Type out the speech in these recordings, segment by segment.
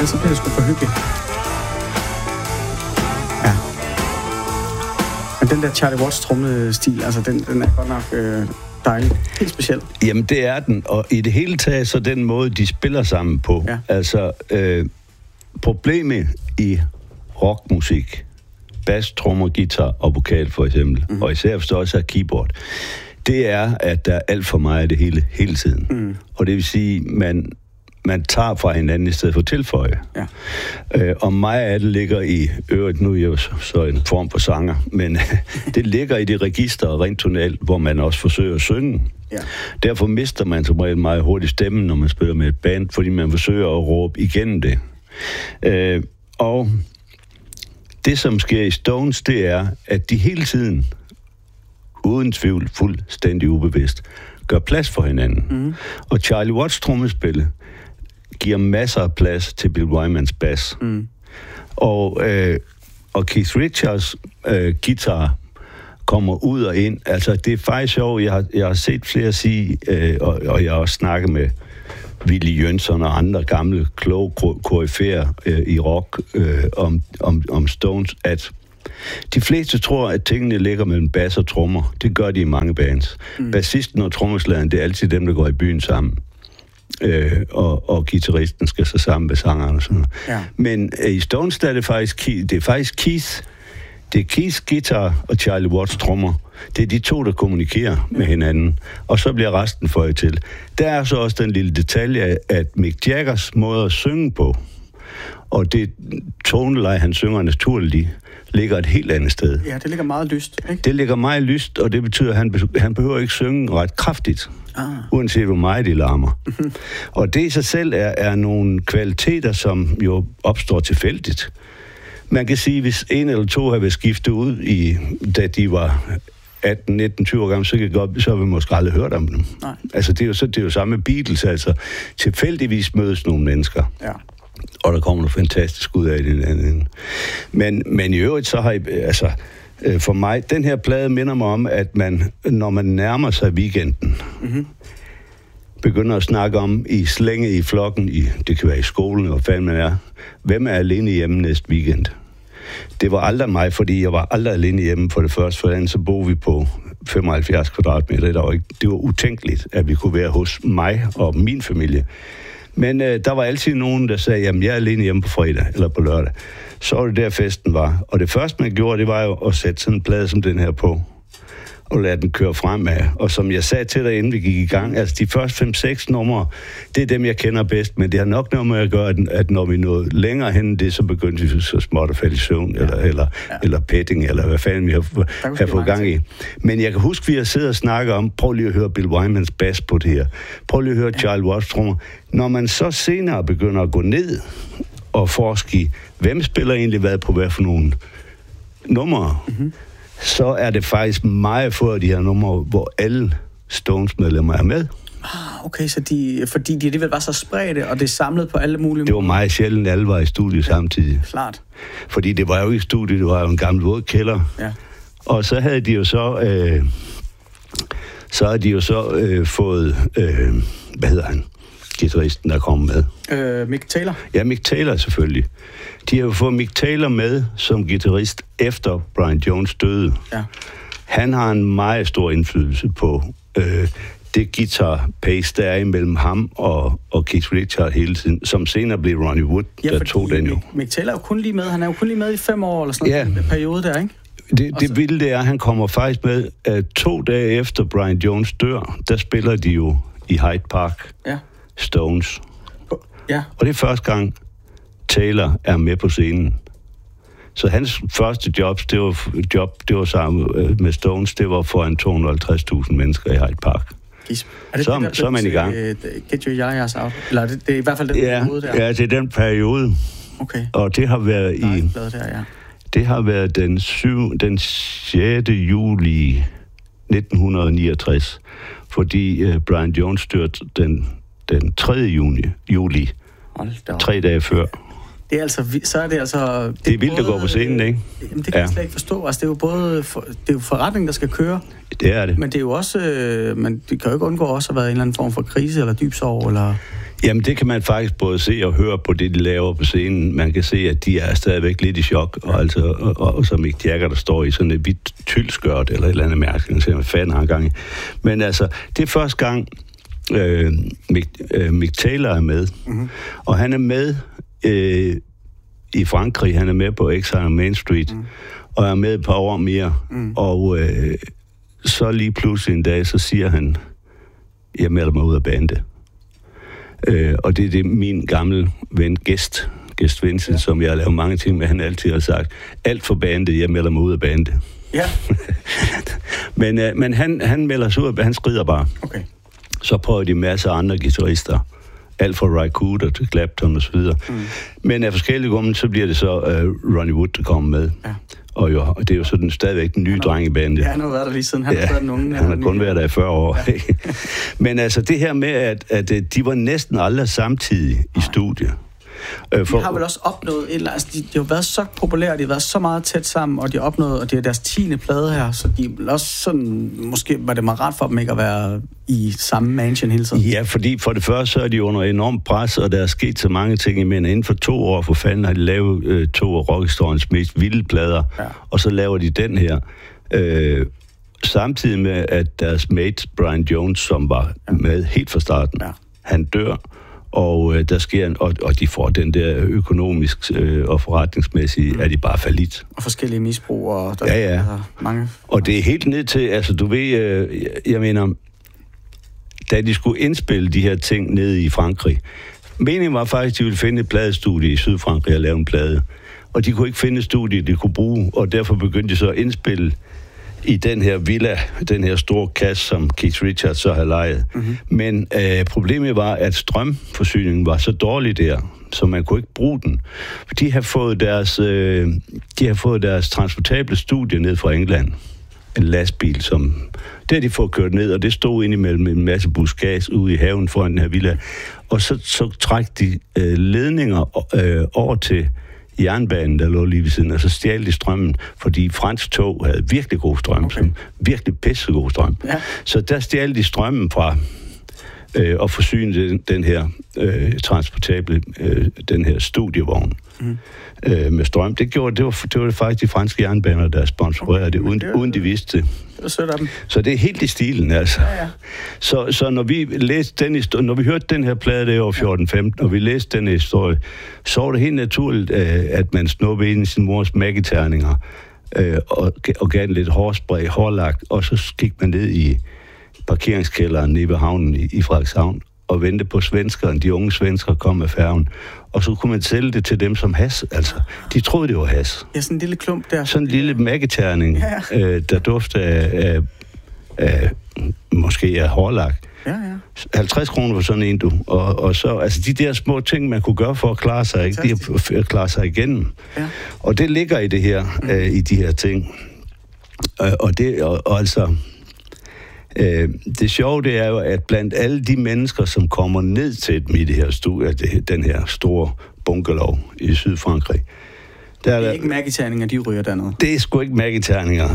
Men så bliver det sgu for hyggeligt. Ja. Men den der Charlie Watts trommestil, altså den er godt nok dejlig. Helt speciel. Jamen, det er den. Og i det hele taget, så den måde, de spiller sammen på. Ja. Altså, problemet i rockmusik, bass, trommer, guitar og vokal for eksempel, og især hvis der også er keyboard, det er, at der er alt for meget af det hele tiden. Og det vil sige, man tager fra hinanden i stedet for tilføje. Ja. Og meget af det ligger i øvrigt, nu er jeg så en form for sanger, men det ligger i det register rent tonalt, hvor man også forsøger at synge. Ja. Derfor mister man som regel meget hurtigt stemmen, når man spiller med et band, fordi man forsøger at råbe igennem det. Og det, som sker i Stones, det er, at de hele tiden, uden tvivl, fuldstændig ubevidst, gør plads for hinanden. Og Charlie Watts trommespil giver masser af plads til Bill Wymans bass. Og Keith Richards guitar kommer ud og ind. Altså, det er faktisk sjovt. Jeg har set flere sige, og jeg har også snakket med Willie Jønsson og andre gamle, kloge koryfærer i rock om Stones, at de fleste tror, at tingene ligger mellem bass og trommer. Det gør de i mange bands. Bassisten og trommeslageren, det er altid dem, der går i byen sammen. Og guitaristen skal så sammen med sangeren og sådan noget. Ja. Men i Stones, der er det faktisk Keith. Det er Keiths guitar og Charlie Watts trommer. Det er de to, der kommunikerer med hinanden. Og så bliver resten føjet til. Der er så også den lille detalje, at Mick Jaggers måde at synge på, og det toneleje, han synger naturligt, ligger et helt andet sted. Ja, det ligger meget lyst, ikke? Det ligger meget lyst, og det betyder, at han behøver ikke synge ret kraftigt. Uanset hvor meget de larmer. Og det i sig selv er nogle kvaliteter, som jo opstår tilfældigt. Man kan sige, hvis en eller to har været skiftet ud, da de var 18, 19, 20 år gamle, så har vi måske aldrig hørt om dem. Nej. Altså, det er jo samme med Beatles, altså tilfældigvis mødes nogle mennesker. Ja. Og der kommer noget fantastisk ud af det. Men i øvrigt, så har for mig, den her plade minder mig om, at når man nærmer sig weekenden, begynder at snakke om i slænge i flokken, det kan være i skolen, hvor fanden man er, hvem er alene hjemme næste weekend? Det var aldrig mig, fordi jeg var aldrig alene hjemme for det første. For den så boede vi på 75 kvadratmeter. Det var utænkeligt, at vi kunne være hos mig og min familie. Men der var altid nogen, der sagde, jamen jeg er alene hjemme på fredag eller på lørdag. Så var det der festen var. Og det første, man gjorde, det var jo at sætte sådan en plade som den her på. Og lade den køre fremad. Og som jeg sagde til dig, inden vi gik i gang, altså de første 5-6 numre, det er dem, jeg kender bedst, men det har nok noget med at gøre, at når vi nåede længere hen, det så begyndte vi så småt at falde i søvn, eller petting, eller hvad fanden vi har fået gang i. Men jeg kan huske, vi har siddet og snakket om, prøv lige at høre Bill Wymans bass på det her. Prøv lige at høre Charlie Watts trommer. Når man så senere begynder at gå ned og forske i, hvem spiller egentlig hvad på hvad for nogle numre, så er det faktisk meget få af de her numre, hvor alle Stones-medlemmer er med. Okay, så fordi de alligevel var så spredte, og det er samlet på alle mulige... Det var meget sjældent, alle var i studiet samtidig. Klart. Fordi det var jo ikke i studiet, det var jo en gammel våd kælder. Ja. Og så havde de jo fået... hvad hedder han? Guitaristen, der kom med. Mick Taylor? Ja, Mick Taylor selvfølgelig. De har jo fået Mick Taylor med som guitarist efter Brian Jones døde. Ja. Han har en meget stor indflydelse på det guitar-pace, der er imellem ham og Keith Richards hele tiden, som senere blev Ronnie Wood, der tog den jo. Mick Taylor er jo kun lige med. Han er jo kun lige med i 5 år, eller sådan en periode der, ikke? Det vilde det er, at han kommer faktisk med 2 dage efter Brian Jones dør, der spiller de jo i Hyde Park. Ja. Stones. Ja. Og det er første gang, Taylor er med på scenen. Så hans første job, det var sammen med Stones, det var foran 250.000 mennesker i Hyde Park. Så er man i gang. Get your yayas out. Eller det er i hvert fald den periode der. Ja, det er den periode. Okay. Og det har været det har været den 6. juli 1969, fordi Brian Jones døde den 3. juli. 3 dage før. Det er altså, så er det altså... Det er vildt at gå på scenen, ikke? Jamen, det kan jeg slet ikke forstå. Altså, det er jo både... det er jo forretning, der skal køre. Det er det. Men det er jo også... men det kan jo ikke undgå også at have været en eller anden form for krise eller dyb sorg, eller... Jamen, det kan man faktisk både se og høre på det, de laver på scenen. Man kan se, at de er stadigvæk lidt i chok, og så Mick Jagger, der står i sådan et hvidt tyldskørt, eller et eller andet mærke, hvad fanden har han gang i. Men altså, det er første gang, Mick Taylor er med, og han er med i Frankrig, han er med på Exile on Main Street, og er med et par år mere, og så lige pludselig en dag, så siger han, jeg melder mig ud af bandet. Og det er det min gamle ven, Gæst Vincent, som jeg har lavet mange ting med, han altid har sagt, alt for bandet, jeg melder mig ud af bandet. Ja. men han melder sig ud af, han skrider bare. Okay. Så prøver de masser af andre guitarister, alt fra Ry Cooder til Clapton og så videre. Men af forskellige grunde, så bliver det så Ronnie Wood, der kommer med. Ja. Og det er jo sådan stadigvæk den nye dreng i bandet. Ja, han har været der lige siden. Han har været den unge. Han har kun været der i 40 år. Ja. Men altså det her med, at de var næsten aldrig samtidig i studiet. De har vel også opnået altså de har været så populære, de har været så meget tæt sammen, og de har opnået, og det er deres 10. plade her, så de også sådan, måske var det meget rart for dem ikke at være i samme mansion hele tiden. Ja, fordi for det første så er de under enormt pres, og der er sket så mange ting i mænd. Inden for 2 år for fanden har de lavet 2 af rockhistoriens mest vilde plader, og så laver de den her. Samtidig med, at deres mate Brian Jones, som var med helt fra starten, han dør. Og der sker og de får den der økonomisk og forretningsmæssige, er de bare fallit. Og forskellige misbrug, og der er mange. Og det er helt ned til, altså du ved, jeg mener, da de skulle indspille de her ting nede i Frankrig, meningen var faktisk, at de ville finde et pladestudie i Sydfrankrig og lave en plade. Og de kunne ikke finde et studie, de kunne bruge, og derfor begyndte de så at indspille i den her villa, den her store kasse, som Keith Richards så havde lejet. Men problemet var, at strømforsyningen var så dårlig der, så man kunne ikke bruge den. De har fået deres transportable studie ned fra England. En lastbil, som det har de fået kørt ned, og det stod indimellem en masse buskads ude i haven foran den her villa. Og så træk de ledninger over til jernbanen, der lå lige ved siden, og så stjal de strømmen, fordi fransk tog havde virkelig god strøm, virkelig pissegod strøm. Ja. Så der stjal de strømmen fra og forsynede den her transportable, den her studievogn med strøm. Det var det faktisk de franske jernbaner, der sponsorerede det, uden de vidste det. Så det er helt i stilen, altså. Ja. Så når vi læste den historie, når vi hørte den her plade der over 14-15, og vi læste den historie, så var det helt naturligt, at man snuppede ind i sin mors mækketerninger og gav den lidt hårspray, hårlagt, og så gik man ned i parkeringskælderen nede ved havnen i Frederikshavn og vente på svenskerne. De unge svenskere kom med færgen. Og så kunne man sælge det til dem som has. Altså, de troede, det var has. Ja, sådan en lille klump der. Sådan en lille mækketerning, der duftede af måske af hårlak. Ja. 50 kroner for sådan en, du. Og så, altså de der små ting, man kunne gøre for at klare sig, ikke? De at klare sig igennem. Ja. Og det ligger i det her, i de her ting. Og altså... det sjove, det er jo, at blandt alle de mennesker, som kommer ned til dem i det her studie, den her store bunkerlov i Sydfrankrig. Det er ikke mærketerninger, de ryger dernede. Det er sgu ikke mærketerninger.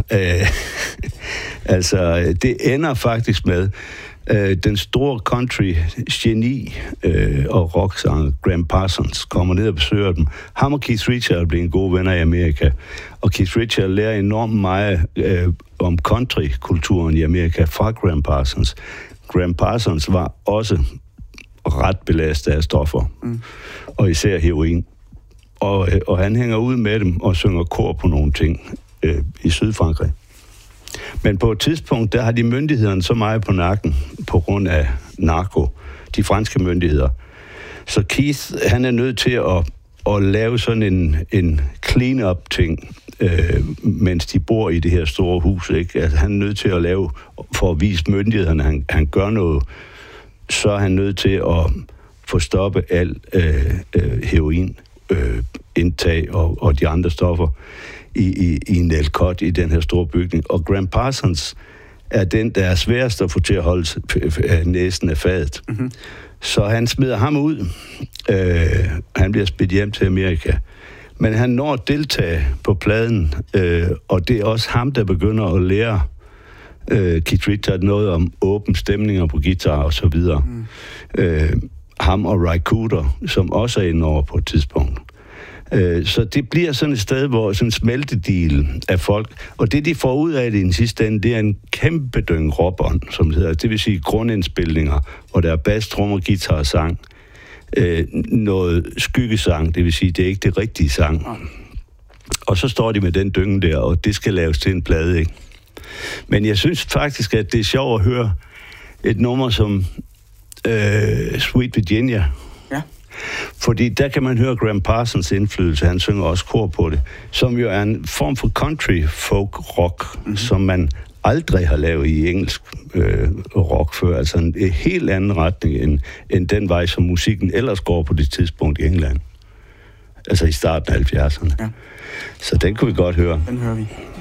Altså, det ender faktisk med den store country-geni og rocksanger Graham Parsons kommer ned og besøger dem. Ham og Keith Richards blev en god venner i Amerika, og Keith Richards lærer enormt meget om country-kulturen i Amerika fra Graham Parsons. Graham Parsons var også ret belastet af stoffer, og især heroin. Og han hænger ud med dem og synger kor på nogle ting i Sydfrankrig. Men på et tidspunkt, der har de myndighederne så meget på nakken på grund af narko, de franske myndigheder. Så Keith, han er nødt til at lave sådan en clean-up-ting, mens de bor i det her store hus, ikke? Altså, han er nødt til at lave, for at vise myndighederne, han gør noget, så er han nødt til at få stoppet al heroin, indtag og de andre stoffer i en elkot i den her store bygning. Og Graham Parsons er den, der er sværest at få til at holde næsen af fadet. Så han smider ham ud. Han bliver spidt hjem til Amerika. Men han når at deltage på pladen, og det er også ham, der begynder at lære Keith Richards noget om åben stemninger på guitar og så videre. ham og Ry Cooder, som også er inde over på et tidspunkt. Så det bliver sådan et sted, hvor sådan en smeltedeal af folk, og det de får ud af det i den sidste ende, det er en kæmpe dyng råbånd, som det hedder. Det vil sige grundindspilninger, hvor der er bas, trommer, guitar og sang. Noget skyggesang, det vil sige, det er ikke det rigtige sang. Og så står de med den dynge der, og det skal laves til en plade, ikke? Men jeg synes faktisk, at det er sjovt at høre et nummer som Sweet Virginia. Ja. Fordi der kan man høre Graham Parsons indflydelse, han synger også kor på det, som jo er en form for country folk rock, som man aldrig har lavet i engelsk rock før, altså en helt anden retning end den vej, som musikken ellers går på det tidspunkt i England. Altså i starten af 70'erne. Ja. Så den kunne vi godt høre. Den hører vi.